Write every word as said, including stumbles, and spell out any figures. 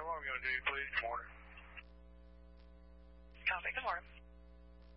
what I'm going to do, please. Good morning. Copy. Good morning.